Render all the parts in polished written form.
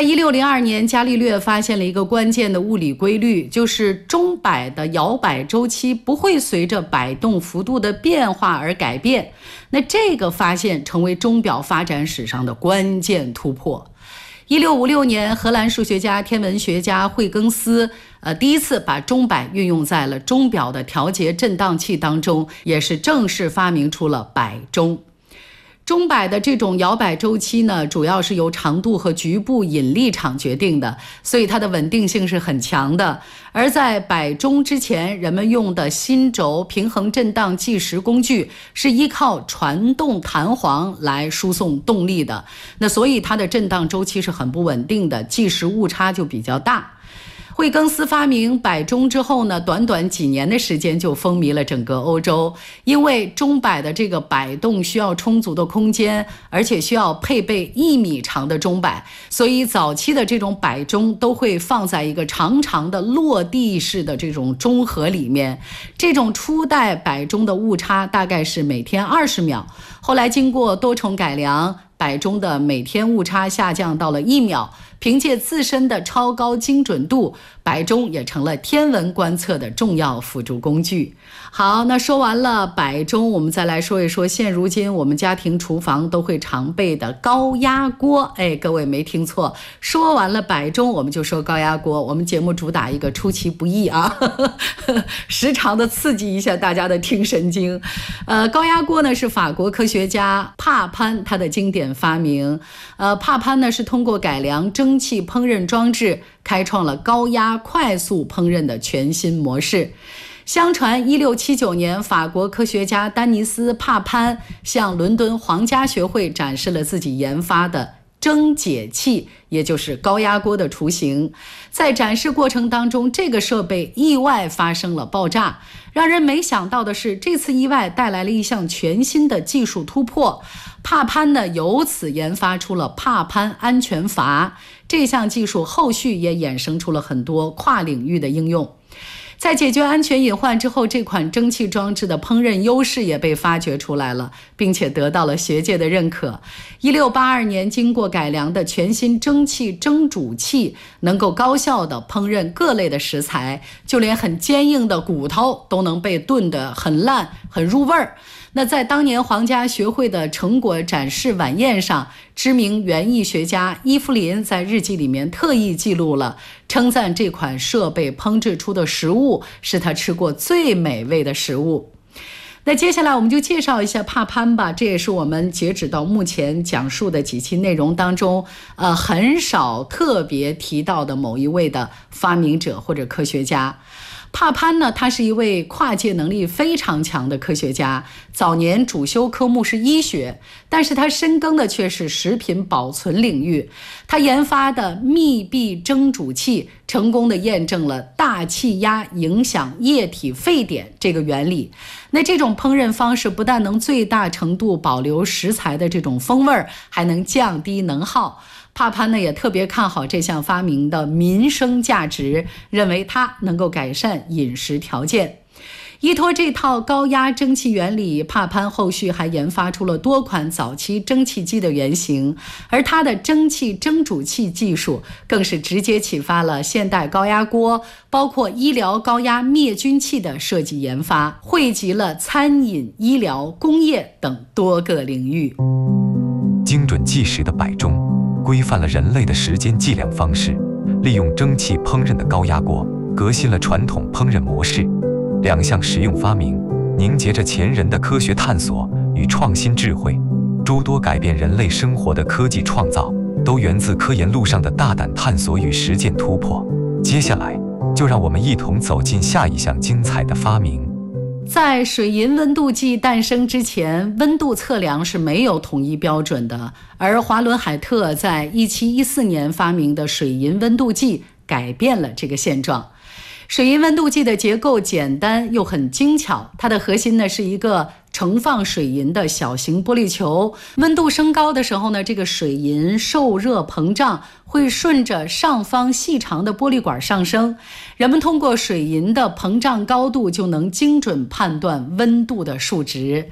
在1602年，伽利略发现了一个关键的物理规律，就是钟摆的摇摆周期不会随着摆动幅度的变化而改变。那这个发现成为钟表发展史上的关键突破。1656年，荷兰数学家、天文学家惠更斯第一次把钟摆运用在了钟表的调节振荡器当中，也是正式发明出了摆钟。钟摆的这种摇摆周期呢，主要是由长度和局部引力场决定的，所以它的稳定性是很强的。而在摆钟之前，人们用的心轴平衡振荡计时工具是依靠传动弹簧来输送动力的，那所以它的振荡周期是很不稳定的，计时误差就比较大。惠更斯发明摆钟之后呢，短短几年的时间就风靡了整个欧洲。因为钟摆的这个摆动需要充足的空间，而且需要配备1米长的钟摆，所以早期的这种摆钟都会放在一个长长的落地式的这种钟盒里面。这种初代摆钟的误差大概是每天20秒，后来经过多重改良，摆钟的每天误差下降到了1秒。凭借自身的超高精准度，摆钟也成了天文观测的重要辅助工具。好，那说完了摆钟，我们再来说一说现如今我们家庭厨房都会常备的高压锅。各位没听错，说完了摆钟，我们就说高压锅。我们节目主打一个出其不意啊，时常的刺激一下大家的听神经。高压锅呢是法国科学家帕潘他的经典发明。帕潘呢是通过改良蒸汽烹饪装置，开创了高压快速烹饪的全新模式。相传1679年，法国科学家丹尼斯·帕潘向伦敦皇家学会展示了自己研发的蒸解器，也就是高压锅的雏形。在展示过程当中，这个设备意外发生了爆炸。让人没想到的是，这次意外带来了一项全新的技术突破。帕潘呢，由此研发出了帕潘安全阀。这项技术后续也衍生出了很多跨领域的应用。在解决安全隐患之后，这款蒸汽装置的烹饪优势也被发掘出来了，并且得到了学界的认可。1682年，经过改良的全新蒸汽蒸煮器能够高效地烹饪各类的食材，就连很坚硬的骨头都能被炖得很烂，很入味儿。那在当年皇家学会的成果展示晚宴上，知名园艺学家伊芙琳在日记里面特意记录了，称赞这款设备烹制出的食物是他吃过最美味的食物。那接下来我们就介绍一下帕潘吧，这也是我们截止到目前讲述的几期内容当中很少特别提到的某一位的发明者或者科学家。帕潘呢，他是一位跨界能力非常强的科学家，早年主修科目是医学，但是他深耕的却是食品保存领域。他研发的密闭蒸煮器成功的验证了大气压影响液体沸点这个原理。那这种烹饪方式不但能最大程度保留食材的这种风味，还能降低能耗。帕潘呢也特别看好这项发明的民生价值，认为它能够改善饮食条件。依托这套高压蒸汽原理，帕潘后续还研发出了多款早期蒸汽机的原型，而他的蒸汽蒸煮器技术更是直接启发了现代高压锅，包括医疗高压灭菌器的设计研发，汇集了餐饮、医疗、工业等多个领域。 精准计时的摆钟规范了人类的时间计量方式，利用蒸汽烹饪的高压锅革新了传统烹饪模式。两项实用发明凝结着前人的科学探索与创新智慧，诸多改变人类生活的科技创造都源自科研路上的大胆探索与实践突破。接下来就让我们一同走进下一项精彩的发明。 在水银温度计诞生之前，温度测量是没有统一标准的，而华伦海特在1714年发明的水银温度计改变了这个现状。水银温度计的结构简单又很精巧，它的核心呢是一个盛放水银的小型玻璃球。温度升高的时候呢，这个水银受热膨胀，会顺着上方细长的玻璃管上升。人们通过水银的膨胀高度就能精准判断温度的数值。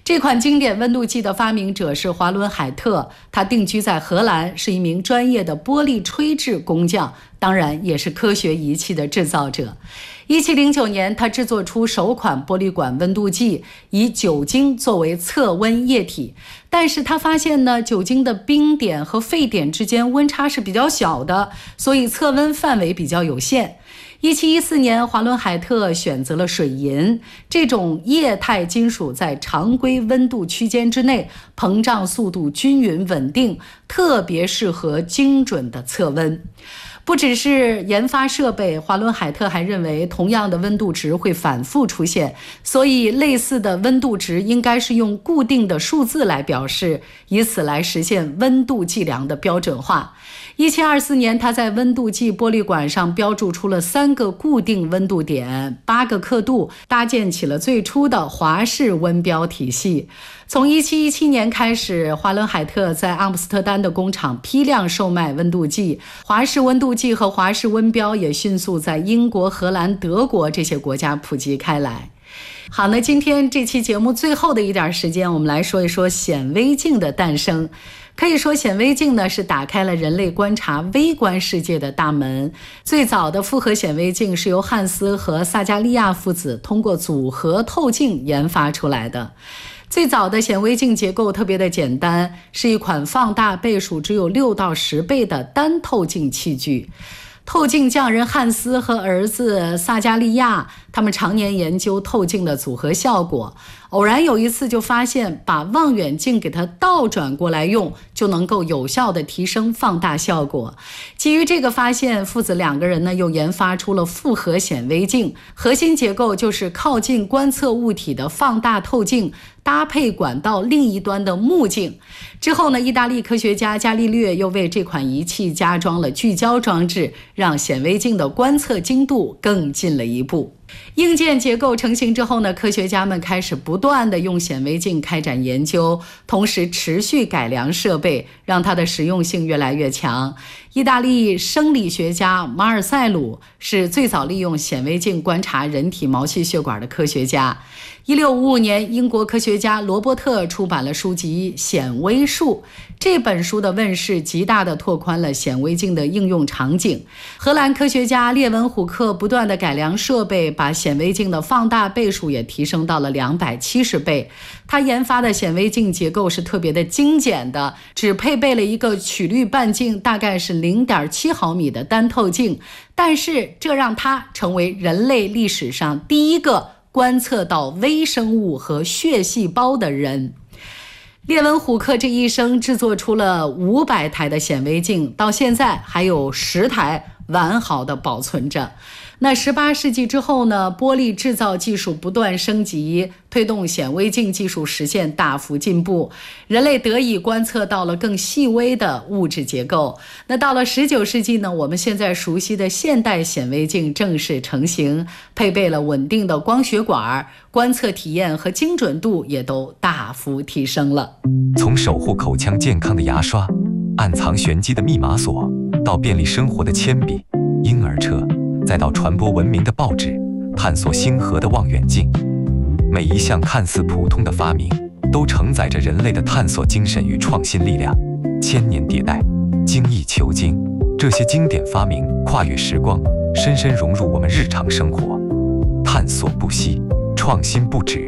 这款经典温度计的发明者是华伦海特，他定居在荷兰，是一名专业的玻璃吹制工匠，当然也是科学仪器的制造者。1709年，他制作出首款玻璃管温度计，以酒精作为测温液体。但是他发现呢，酒精的冰点和沸点之间温差是比较小的，所以测温范围比较有限。1714年，华伦海特选择了水银，这种液态金属在常规温度区间之内，膨胀速度均匀稳定，特别适合精准的测温。不只是研发设备，华伦海特还认为同样的温度值会反复出现，所以类似的温度值应该是用固定的数字来表示，以此来实现温度计量的标准化。1724年，他在温度计玻璃管上标注出了3个固定温度点，8个刻度，搭建起了最初的华氏温标体系。从1717年开始，华伦海特在阿姆斯特丹的工厂批量售卖温度计，华氏温度计和华氏温标也迅速在英国、荷兰、德国这些国家普及开来。好，那今天这期节目最后的一点时间，我们来说一说显微镜的诞生。可以说，显微镜呢是打开了人类观察微观世界的大门。最早的复合显微镜是由汉斯和萨加利亚父子通过组合透镜研发出来的。最早的显微镜结构特别的简单，是一款放大倍数只有6到10倍的单透镜器具。透镜匠人汉斯和儿子萨加利亚，他们常年研究透镜的组合效果。偶然有一次就发现，把望远镜给它倒转过来用，就能够有效地提升放大效果。基于这个发现，父子2个人呢又研发出了复合显微镜，核心结构就是靠近观测物体的放大透镜，搭配管道另一端的目镜。之后呢，意大利科学家伽利略又为这款仪器加装了聚焦装置，让显微镜的观测精度更进了一步。硬件结构成型之后呢，科学家们开始不断地用显微镜开展研究，同时持续改良设备，让它的实用性越来越强。意大利生理学家马尔塞鲁是最早利用显微镜观察人体毛细血管的科学家。1655年，英国科学家罗伯特出版了书籍《显微术》，这本书的问世极大地拓宽了显微镜的应用场景。荷兰科学家列文虎克不断地改良设备，把显微镜的放大倍数也提升到了270倍。他研发的显微镜结构是特别的精简的，只配备了一个曲率半径大概是0.7毫米的单透镜，但是这让他成为人类历史上第一个观测到微生物和血细胞的人。列文虎克这一生制作出了500台的显微镜，到现在还有10台完好的保存着。那18世纪之后呢，玻璃制造技术不断升级，推动显微镜技术实现大幅进步，人类得以观测到了更细微的物质结构。那到了19世纪呢，我们现在熟悉的现代显微镜正式成型，配备了稳定的光学管，观测体验和精准度也都大幅提升了。 从守护口腔健康的牙刷，暗藏玄机的密码锁，到便利生活的铅笔、婴儿车，再到传播文明的报纸，探索星河的望远镜，每一项看似普通的发明，都承载着人类的探索精神与创新力量。千年迭代，精益求精，这些经典发明跨越时光，深深融入我们日常生活。探索不息，创新不止。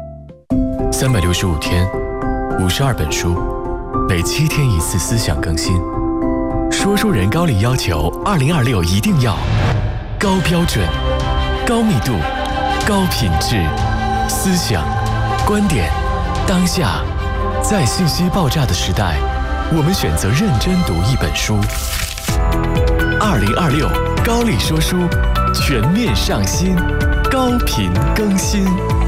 365天，52本书，每7天1次思想更新。说书人高力要求2026一定要高标准、高密度、高品质，思想、观点，当下，在信息爆炸的时代，我们选择认真读一本书。2026高力说书全面上新，高频更新。